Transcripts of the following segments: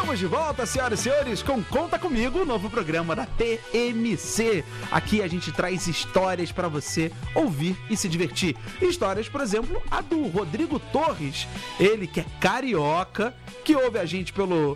Estamos de volta, senhoras e senhores, com Conta Comigo, novo programa da TMC. Aqui a gente traz histórias pra você ouvir e se divertir. Histórias, por exemplo, a do Rodrigo Torres, ele que é carioca, que ouve a gente pelo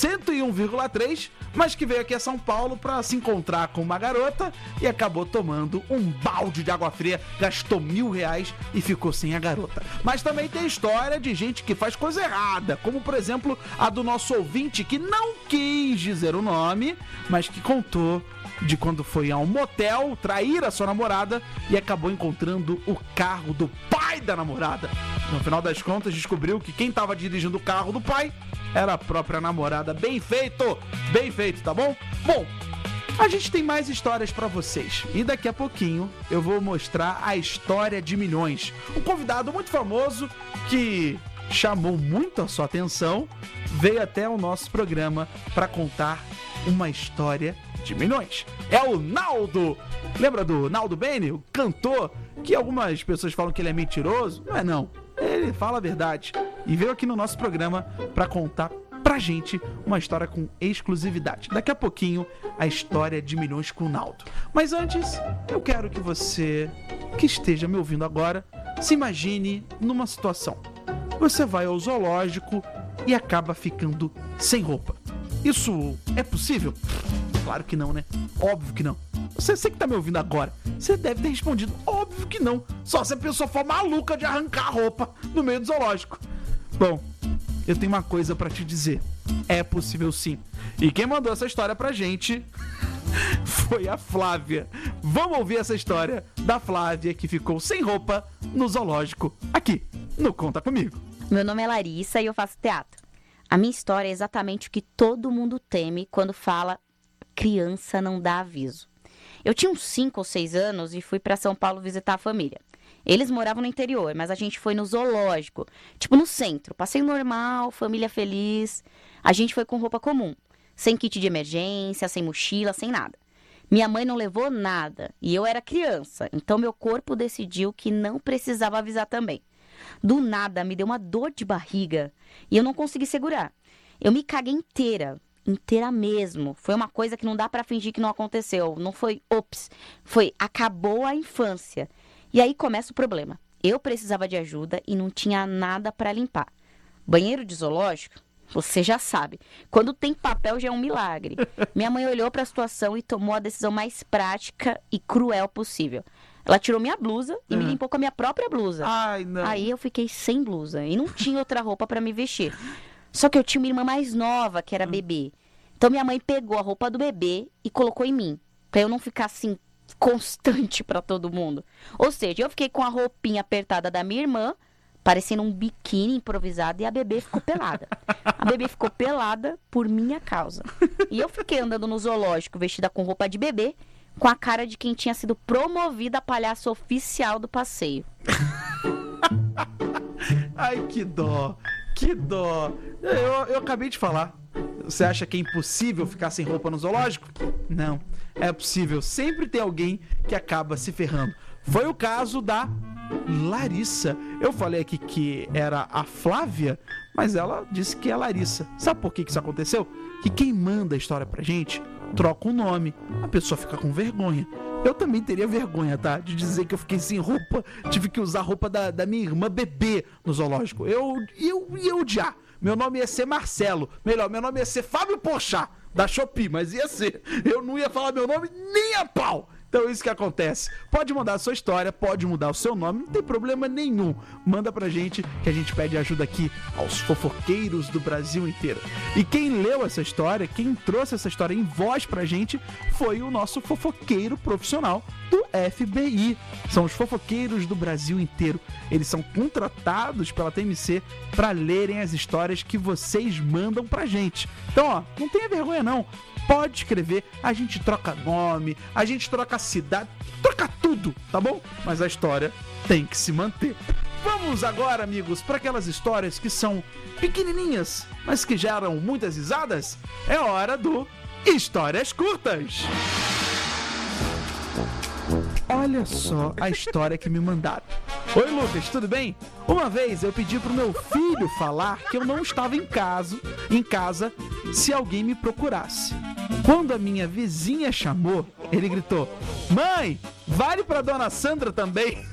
101,3, mas que veio aqui a São Paulo pra se encontrar com uma garota e acabou tomando um balde de água fria, gastou R$1.000 e ficou sem a garota. Mas também tem história de gente que faz coisa errada, como por exemplo a do nosso ouvinte que não quis dizer o nome, mas que contou de quando foi a um motel trair a sua namorada e acabou encontrando o carro do pai da namorada. No final das contas, descobriu que quem estava dirigindo o carro do pai era a própria namorada. Bem feito, tá bom? Bom, a gente tem mais histórias pra vocês e daqui a pouquinho eu vou mostrar a história de milhões. Um convidado muito famoso que chamou muito a sua atenção veio até o nosso programa para contar uma história de milhões. É o Naldo. Lembra do Naldo Bene, o cantor, que algumas pessoas falam que ele é mentiroso? Não é não. Ele fala a verdade. E veio aqui no nosso programa para contar pra gente uma história com exclusividade. Daqui a pouquinho, a história de milhões com o Naldo. Mas antes, eu quero que você, que esteja me ouvindo agora, se imagine numa situação. Você vai ao zoológico e acaba ficando sem roupa. Isso é possível? Claro que não, né? Óbvio que não. Você que tá me ouvindo agora, você deve ter respondido, óbvio que não. Só se a pessoa for maluca de arrancar a roupa no meio do zoológico. Bom, eu tenho uma coisa pra te dizer. É possível sim. E quem mandou essa história pra gente foi a Flávia. Vamos ouvir essa história da Flávia que ficou sem roupa no zoológico, aqui no Conta Comigo. Meu nome é Larissa e eu faço teatro. A minha história é exatamente o que todo mundo teme quando fala criança não dá aviso. Eu tinha uns 5 ou 6 anos e fui pra São Paulo visitar a família. Eles moravam no interior, mas a gente foi no zoológico, tipo no centro, passeio normal, família feliz. A gente foi com roupa comum, sem kit de emergência, sem mochila, sem nada. Minha mãe não levou nada e eu era criança, então meu corpo decidiu que não precisava avisar também. Do nada me deu uma dor de barriga e eu não consegui segurar. Eu me caguei inteira mesmo. Foi uma coisa que não dá pra fingir que não aconteceu. Não foi ops, foi acabou a infância. E aí começa o problema. Eu precisava de ajuda e não tinha nada pra limpar. Banheiro de zoológico, você já sabe. Quando tem papel já é um milagre. Minha mãe olhou pra situação e tomou a decisão mais prática e cruel possível. Ela tirou minha blusa e me limpou com a minha própria blusa. Ai, não. Aí eu fiquei sem blusa e não tinha outra roupa pra me vestir. Só que eu tinha uma irmã mais nova, que era bebê. Então minha mãe pegou a roupa do bebê e colocou em mim. Pra eu não ficar assim, constante pra todo mundo. Ou seja, eu fiquei com a roupinha apertada da minha irmã, parecendo um biquíni improvisado, e a bebê ficou pelada. A bebê ficou pelada por minha causa. E eu fiquei andando no zoológico vestida com roupa de bebê, com a cara de quem tinha sido promovida a palhaço oficial do passeio. Ai, que dó. Que dó. Eu acabei de falar. Você acha que é impossível ficar sem roupa no zoológico? Não, é possível. Sempre tem alguém que acaba se ferrando. Foi o caso da Larissa. Eu falei aqui que era a Flávia, mas ela disse que é a Larissa. Sabe por que isso aconteceu? Que quem manda a história pra gente troca o nome. A pessoa fica com vergonha. Eu também teria vergonha, tá? De dizer que eu fiquei sem roupa. Tive que usar a roupa da minha irmã bebê no zoológico. Eu ia odiar. Meu nome ia ser Marcelo. Melhor, meu nome ia ser Fábio Pochá, da Shopee, mas ia ser. Eu não ia falar meu nome nem a pau. Então é isso que acontece. Pode mandar a sua história, pode mudar o seu nome, não tem problema nenhum. Manda pra gente que a gente pede ajuda aqui aos fofoqueiros do Brasil inteiro. E quem leu essa história, quem trouxe essa história em voz pra gente, foi o nosso fofoqueiro profissional do FBI. São os fofoqueiros do Brasil inteiro. Eles são contratados pela TMC pra lerem as histórias que vocês mandam pra gente. Então, ó, não tenha vergonha não. Pode escrever, a gente troca nome, a gente troca cidade, troca tudo, tá bom? Mas a história tem que se manter. Vamos agora, amigos, para aquelas histórias que são pequenininhas, mas que geram muitas risadas. É hora do Histórias Curtas. Olha só a história que me mandaram. Oi, Lucas, tudo bem? Uma vez eu pedi pro meu filho falar que eu não estava em casa se alguém me procurasse. Quando a minha vizinha chamou, ele gritou: "Mãe, vale pra dona Sandra também?"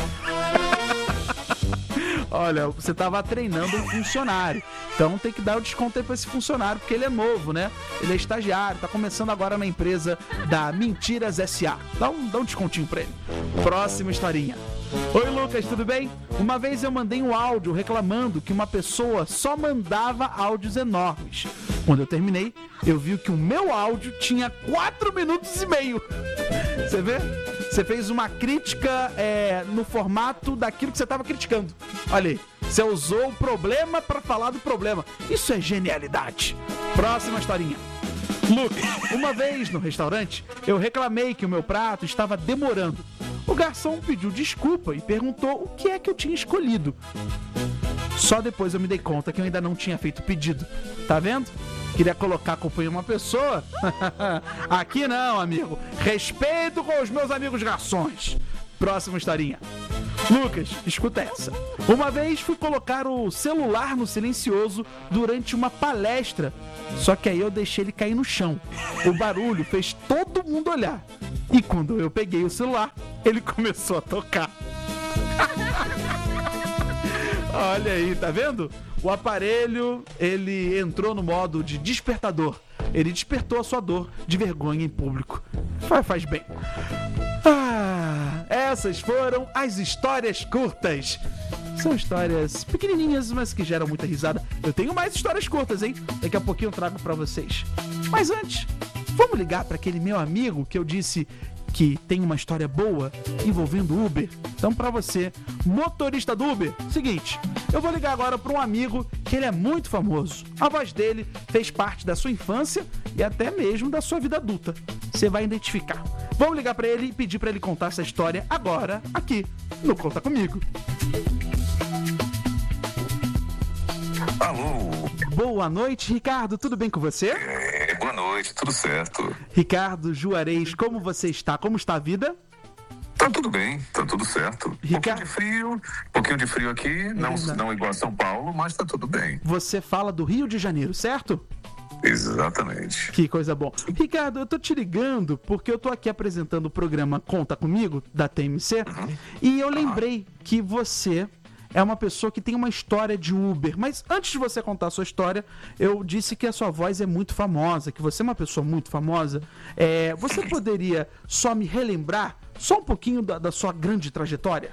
Olha, você estava treinando um funcionário, então tem que dar o desconto aí pra esse funcionário, porque ele é novo, né? Ele é estagiário, tá começando agora na empresa da Mentiras S.A. Dá um descontinho pra ele. Próxima historinha. Oi, Lucas, tudo bem? Uma vez eu mandei um áudio reclamando que uma pessoa só mandava áudios enormes. Quando eu terminei, eu vi que o meu áudio tinha 4 minutos e meio. Você vê? Você fez uma crítica no formato daquilo que você estava criticando. Olha aí, você usou o problema para falar do problema. Isso é genialidade. Próxima historinha. Lucas, uma vez no restaurante, eu reclamei que o meu prato estava demorando. O garçom pediu desculpa e perguntou o que é que eu tinha escolhido. Só depois eu me dei conta que eu ainda não tinha feito o pedido. Tá vendo? Queria colocar a culpa em uma pessoa? Aqui não, amigo. Respeito com os meus amigos garçons. Próxima historinha. Lucas, escuta essa. Uma vez fui colocar o celular no silencioso durante uma palestra. Só que aí eu deixei ele cair no chão. O barulho fez todo mundo olhar. E quando eu peguei o celular, ele começou a tocar. Olha aí, tá vendo? O aparelho, ele entrou no modo de despertador. Ele despertou a sua dor de vergonha em público. Faz bem. Essas foram as histórias curtas. São histórias pequenininhas, mas que geram muita risada. Eu tenho mais histórias curtas, hein? Daqui a pouquinho eu trago pra vocês. Mas antes, vamos ligar pra aquele meu amigo que eu disse que tem uma história boa envolvendo Uber. Então, pra você, motorista do Uber, seguinte, eu vou ligar agora pra um amigo que ele é muito famoso. A voz dele fez parte da sua infância e até mesmo da sua vida adulta. Você vai identificar. Vamos ligar pra ele e pedir pra ele contar essa história agora, aqui, no Conta Comigo. Alô? Boa noite, Ricardo, tudo bem com você? Boa noite, tudo certo. Ricardo Juarez, como você está? Como está a vida? Tá tudo bem, tá tudo certo. Ricardo... pouquinho de frio aqui, não igual a São Paulo, mas tá tudo bem. Você fala do Rio de Janeiro, certo? Exatamente. Que coisa boa. Ricardo, eu tô te ligando porque eu tô aqui apresentando o programa Conta Comigo, da TMC, e eu lembrei que você é uma pessoa que tem uma história de Uber. Mas antes de você contar a sua história, eu disse que a sua voz é muito famosa, que você é uma pessoa muito famosa. Você poderia só me relembrar só um pouquinho da sua grande trajetória?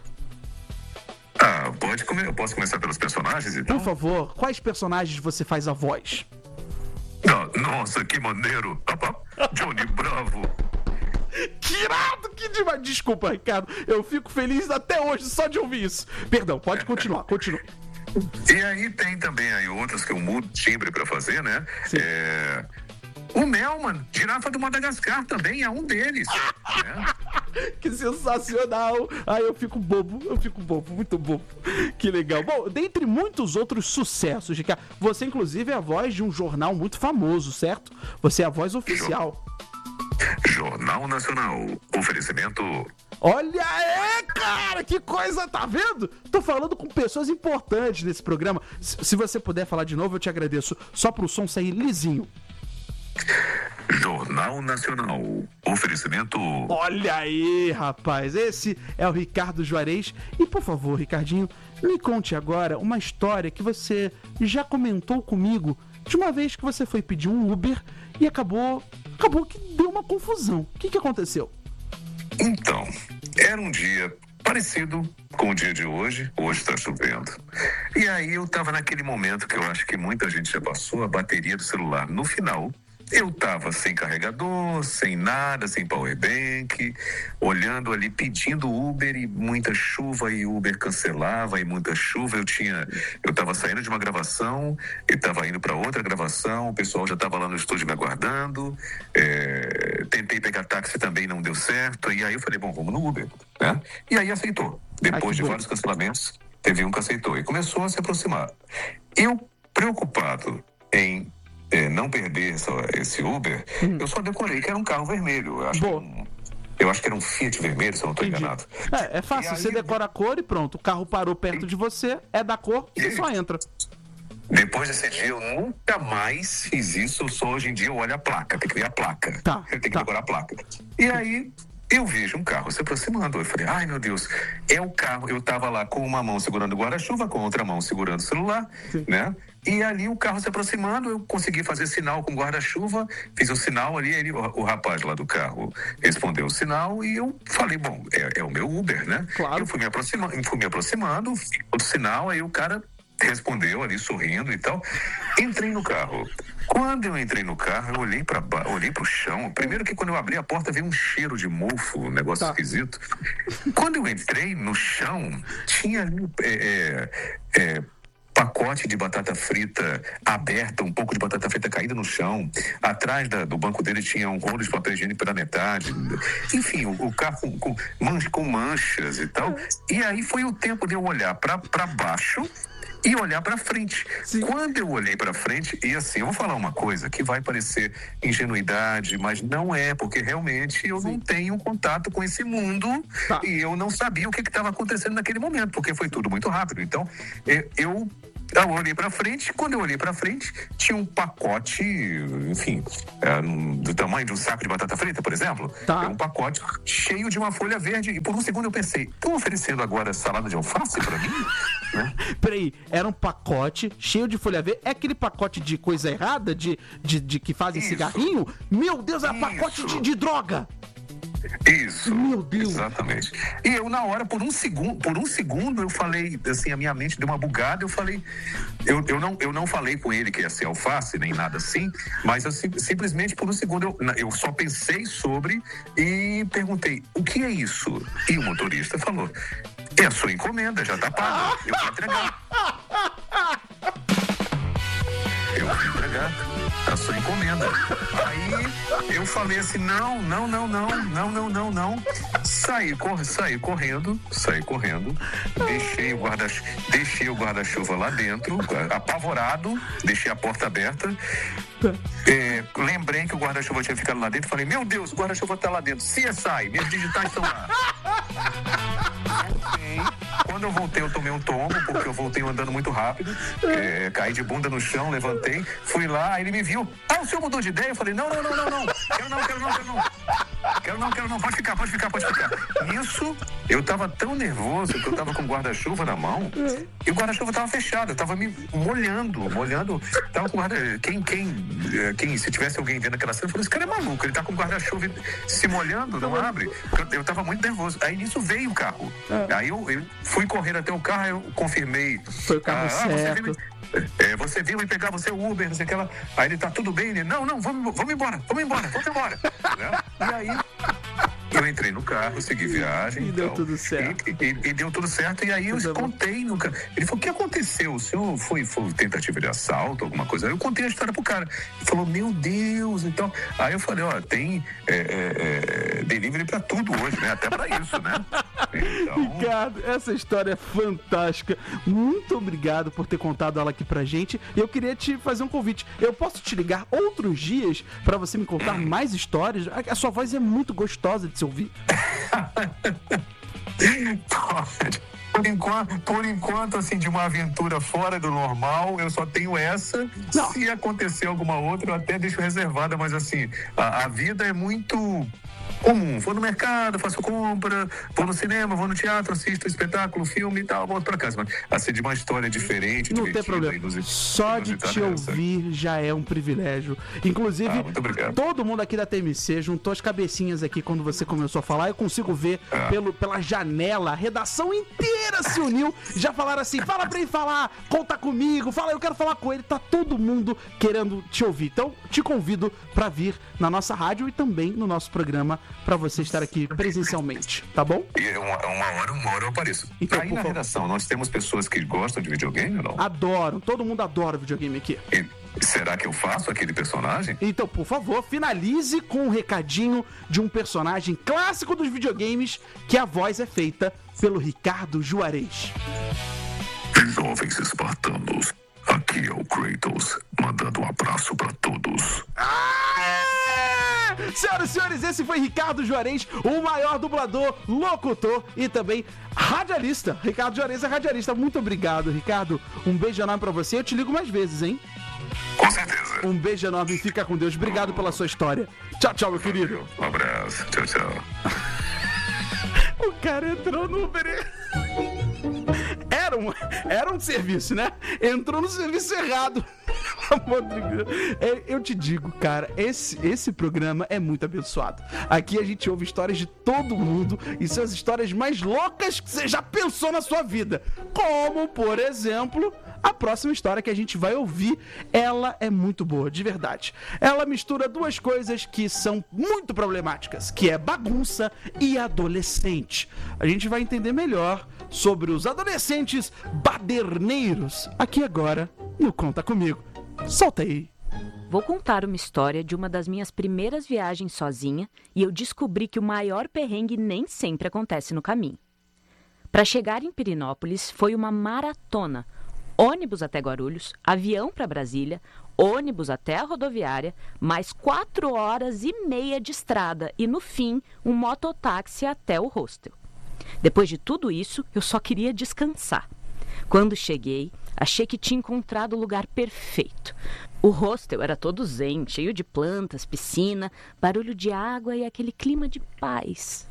Pode comer. Eu posso começar pelos personagens, então? Por favor, quais personagens você faz a voz? Nossa, que maneiro. Johnny Bravo. Que irado, que demais. Desculpa, Ricardo, eu fico feliz até hoje só de ouvir isso. Perdão, pode continuar, continua. E aí tem também aí outros que eu mudo timbre pra fazer, né? Sim. O Melman, girafa do Madagascar, também é um deles. Né? Que sensacional. Eu fico bobo, muito bobo. Que legal. Bom, dentre muitos outros sucessos, Ricardo, você inclusive é a voz de um jornal muito famoso, certo? Você é a voz oficial. Jornal Nacional, oferecimento... Olha aí, cara, que coisa, tá vendo? Tô falando com pessoas importantes nesse programa. Se você puder falar de novo, eu te agradeço. Só pro som sair lisinho. Jornal Nacional, oferecimento... Olha aí, rapaz, esse é o Ricardo Juarez. E por favor, Ricardinho, me conte agora uma história que você já comentou comigo de uma vez que você foi pedir um Uber e acabou que deu uma confusão. O que aconteceu? Então, era um dia parecido com o dia de hoje tá chovendo. E aí eu tava naquele momento que eu acho que muita gente já passou, a bateria do celular no final. Eu tava sem carregador, sem nada, sem powerbank, olhando ali, pedindo Uber e muita chuva, e Uber cancelava, e muita chuva. Eu tava saindo de uma gravação e tava indo para outra gravação, o pessoal já tava lá no estúdio me aguardando, tentei pegar táxi também, não deu certo, e aí eu falei, bom, vamos no Uber, né? E aí aceitou. Depois de vários cancelamentos, teve um que aceitou e começou a se aproximar. Eu, preocupado em não perder esse Uber, eu só decorei que era um carro vermelho. Eu acho Eu acho que era um Fiat vermelho, se eu não estou enganado. É fácil, você decora a cor e pronto. O carro parou perto de você, é da cor, você só entra. Depois desse dia, eu nunca mais fiz isso. Hoje em dia eu olho a placa, tem que ver a placa. Tem que decorar a placa. E aí, eu vejo um carro se aproximando. Eu falei, ai meu Deus, é o carro. Eu tava lá com uma mão segurando o guarda-chuva, com a outra mão segurando o celular, né? E ali o carro se aproximando, eu consegui fazer sinal com o guarda-chuva, fiz o sinal ali, o rapaz lá do carro respondeu o sinal e eu falei, bom, é o meu Uber, né? Claro. Eu fui me aproximando, fiz o sinal, aí o cara respondeu ali sorrindo e tal. Entrei no carro. Quando eu entrei no carro, eu olhei pro chão. Primeiro que quando eu abri a porta veio um cheiro de mofo, um negócio esquisito. Quando eu entrei no chão, tinha ali pacote de batata frita aberta, um pouco de batata frita caída no chão. Atrás do banco dele tinha um rolo de papel higiênico pela metade. Enfim, o carro com manchas e tal. E aí foi o tempo de eu olhar para baixo e olhar para frente. Sim. Quando eu olhei para frente, e assim, eu vou falar uma coisa que vai parecer ingenuidade, mas não é, porque realmente eu não tenho contato com esse mundo e eu não sabia o que estava acontecendo naquele momento, porque foi tudo muito rápido. Então, eu olhei para frente. Quando eu olhei para frente, tinha um pacote, enfim, do tamanho de um saco de batata frita, por exemplo. Um pacote cheio de uma folha verde. E por um segundo eu pensei, estão oferecendo agora salada de alface para mim? Né? Peraí, era um pacote cheio de folha verde? É aquele pacote de coisa errada, de que fazem cigarrinho? Meu Deus, é pacote de droga! Isso, meu Deus. Exatamente. E eu na hora, por um segundo eu falei, assim, a minha mente deu uma bugada, eu falei, eu não falei com ele que ia ser alface, nem nada assim, mas eu simplesmente por um segundo eu só pensei sobre e perguntei, o que é isso? E o motorista falou, é a sua encomenda, já tá paga, eu vou entregar. A sua encomenda. Aí eu falei assim, não. Saí correndo, deixei o guarda-chuva lá dentro, apavorado, deixei a porta aberta. Lembrei que o guarda-chuva tinha ficado lá dentro, falei, meu Deus, o guarda-chuva tá lá dentro. CSI, minhas digitais estão lá. Quando eu voltei, eu tomei um tombo, porque eu voltei andando muito rápido, caí de bunda no chão, levantei, fui lá, aí ele me viu, o senhor mudou de ideia? Eu falei, não, quero não, pode ficar. Nisso, eu tava tão nervoso que eu tava com o guarda-chuva na mão, e o guarda-chuva tava fechado, eu tava me molhando, tava com o quem, se tivesse alguém vendo aquela cena, eu falei, esse cara é maluco, ele tá com o guarda-chuva se molhando, não abre, eu tava muito nervoso, aí nisso veio o carro, aí eu fui correr até o carro, eu confirmei, foi o carro certo. Você veio me pegar, você é o Uber, não sei o que lá. Aí ele, tá tudo bem? Ele, não, vamos embora. Né? E aí, eu entrei no carro, segui viagem. E deu tudo certo. E deu tudo certo. E aí eu contei no carro. Ele falou, o que aconteceu? O senhor foi tentativa de assalto, alguma coisa? Aí eu contei a história pro cara. Ele falou, meu Deus, então... Aí eu falei, tem delivery pra tudo hoje, né? Até pra isso, né? Então... Ricardo, essa história é fantástica. Muito obrigado por ter contado ela aqui pra gente. E eu queria te fazer um convite. Eu posso te ligar outros dias pra você me contar mais histórias? A sua voz é muito gostosa de se ouvir. Por enquanto, assim, de uma aventura fora do normal, eu só tenho essa. Não. Se acontecer alguma outra, eu até deixo reservada, mas assim, a vida é muito comum. Vou no mercado, faço compra, vou no cinema, vou no teatro, assisto espetáculo, filme e tal, volto pra casa. Mas assim, de uma história diferente, não tem problema. Só de te ouvir já é um privilégio. Inclusive, todo mundo aqui da TMC juntou as cabecinhas aqui quando você começou a falar. Eu consigo ver pela janela, a redação inteira se uniu. Já falaram assim, fala pra ele falar, conta comigo, fala, eu quero falar com ele. Tá todo mundo querendo te ouvir. Então, te convido pra vir na nossa rádio e também no nosso programa pra você estar aqui presencialmente, tá bom? E uma hora eu apareço. Então, aí na redação, nós temos pessoas que gostam de videogame ou não? Adoram, todo mundo adora videogame aqui. E será que eu faço aquele personagem? Então, por favor, finalize com um recadinho de um personagem clássico dos videogames, que a voz é feita pelo Ricardo Juarez. Jovens espartanos, aqui é o Kratos, mandando um abraço pra todos. Senhoras e senhores, esse foi Ricardo Juarez, o maior dublador, locutor e também radialista. Ricardo Juarez é radialista. Muito obrigado, Ricardo. Um beijo enorme pra você. Eu te ligo mais vezes, hein? Com certeza. Um beijo enorme. Fica com Deus. Obrigado pela sua história. Tchau, tchau, meu querido. Um abraço. Tchau, tchau. O cara entrou no Uber. Era um serviço, né? Entrou no serviço errado. Eu te digo, cara, esse programa é muito abençoado. Aqui a gente ouve histórias de todo mundo e são as histórias mais loucas que você já pensou na sua vida. Como, por exemplo, a próxima história que a gente vai ouvir. Ela é muito boa, de verdade. Ela mistura duas coisas que são muito problemáticas, que é bagunça e adolescente. A gente vai entender melhor sobre os adolescentes baderneiros aqui agora no Conta Comigo. Solta aí. Vou contar uma história de uma das minhas primeiras viagens sozinha e eu descobri que o maior perrengue nem sempre acontece no caminho. Para chegar em Pirenópolis foi uma maratona. Ônibus até Guarulhos, avião para Brasília, ônibus até a rodoviária, mais 4 horas e meia de estrada e, no fim, um mototáxi até o hostel. Depois de tudo isso, eu só queria descansar. Quando cheguei, achei que tinha encontrado o lugar perfeito. O hostel era todo zen, cheio de plantas, piscina, barulho de água e aquele clima de paz.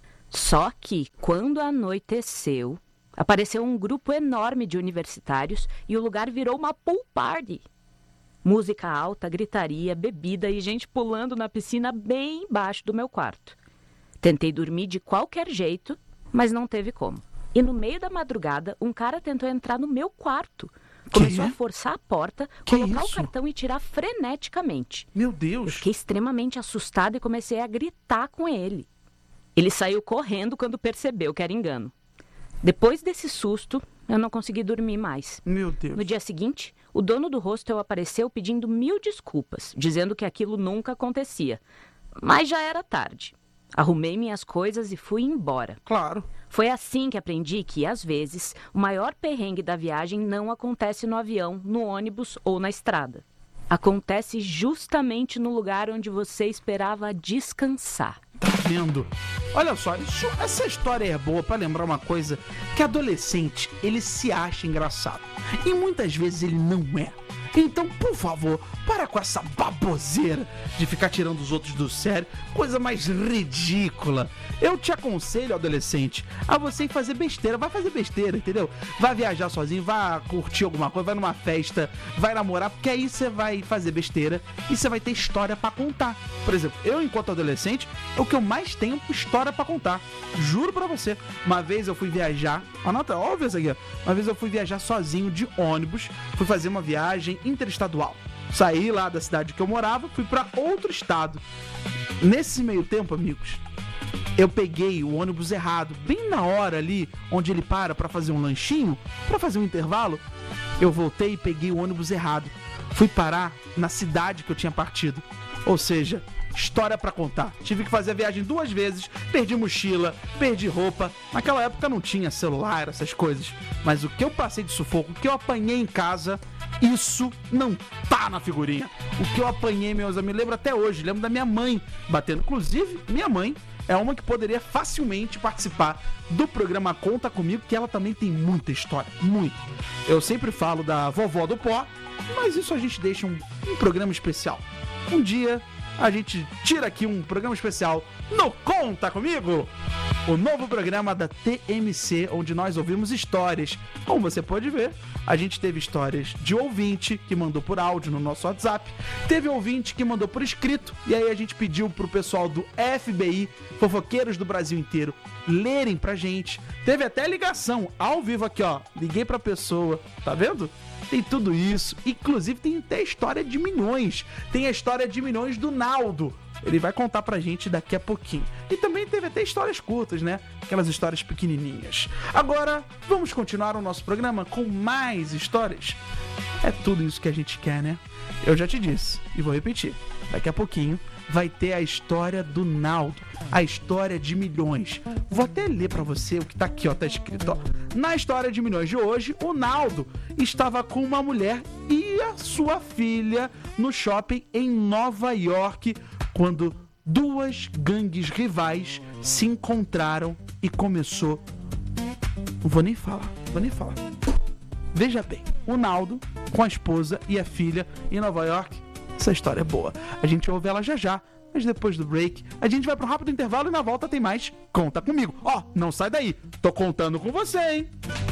Só que, quando anoiteceu, apareceu um grupo enorme de universitários e o lugar virou uma pool party. Música alta, gritaria, bebida e gente pulando na piscina bem embaixo do meu quarto. Tentei dormir de qualquer jeito, mas não teve como. E no meio da madrugada, um cara tentou entrar no meu quarto. Começou a forçar a porta, colocar o cartão e tirar freneticamente. Meu Deus! Eu fiquei extremamente assustada e comecei a gritar com ele. Ele saiu correndo quando percebeu que era engano. Depois desse susto, eu não consegui dormir mais. Meu Deus! No dia seguinte, o dono do hostel apareceu pedindo 1000 desculpas, dizendo que aquilo nunca acontecia. Mas já era tarde. Arrumei minhas coisas e fui embora. Claro. Foi assim que aprendi que, às vezes, o maior perrengue da viagem não acontece no avião, no ônibus ou na estrada. Acontece justamente no lugar onde você esperava descansar. Tá vendo? Olha só, essa história é boa pra lembrar uma coisa, que adolescente, ele se acha engraçado. E muitas vezes ele não é. Então, por favor, para com essa baboseira de ficar tirando os outros do sério, coisa mais ridícula. Eu te aconselho, adolescente, a você fazer besteira. Vai fazer besteira, entendeu? Vai viajar sozinho, vai curtir alguma coisa, vai numa festa, vai namorar, porque aí você vai fazer besteira e você vai ter história pra contar. Por exemplo, eu, enquanto adolescente, é o que eu mais tenho história pra contar. Juro pra você. Uma vez eu fui viajar, anota, óbvio isso aqui, uma vez eu fui viajar sozinho de ônibus, fui fazer uma viagem interestadual. Saí lá da cidade que eu morava, fui pra outro estado. Nesse meio tempo, amigos, eu peguei o ônibus errado, bem na hora ali onde ele para fazer um lanchinho, pra fazer um intervalo. Eu voltei e peguei o ônibus errado. Fui parar na cidade que eu tinha partido. Ou seja, história pra contar. Tive que fazer a viagem 2 vezes, perdi mochila, perdi roupa. Naquela época não tinha celular, essas coisas. Mas o que eu passei de sufoco, o que eu apanhei em casa, isso não tá na figurinha. O que eu apanhei, meus amigos, me lembro até hoje. Lembro da minha mãe batendo. Inclusive, minha mãe é uma que poderia facilmente participar do programa Conta Comigo, que ela também tem muita história, muito. Eu sempre falo da vovó do pó, mas isso a gente deixa um programa especial. Um dia a gente tira aqui um programa especial no Conta Comigo, o novo programa da TMC, onde nós ouvimos histórias. Como você pode ver, a gente teve histórias de ouvinte que mandou por áudio no nosso WhatsApp, teve ouvinte que mandou por escrito, e aí a gente pediu pro pessoal do FBI, fofoqueiros do Brasil inteiro, lerem pra gente. Teve até ligação ao vivo aqui, ó. Liguei pra pessoa, tá vendo? Tem tudo isso, inclusive tem até a história de milhões. Tem a história de milhões do Naldo. Ele vai contar pra gente daqui a pouquinho. E também teve até histórias curtas, né? Aquelas histórias pequenininhas. Agora, vamos continuar o nosso programa com mais histórias? É tudo isso que a gente quer, né? Eu já te disse, e vou repetir. Daqui a pouquinho vai ter a história do Naldo, a história de milhões. Vou até ler pra você o que tá aqui, ó, tá escrito, ó. Na história de milhões de hoje, o Naldo estava com uma mulher e a sua filha no shopping em Nova York, quando duas gangues rivais se encontraram e começou... Não vou nem falar. Veja bem, o Naldo com a esposa e a filha em Nova York. Essa história é boa. A gente ouve ela já, mas depois do break, a gente vai para um rápido intervalo e na volta tem mais Conta Comigo. Ó, não sai daí. Tô contando com você, hein?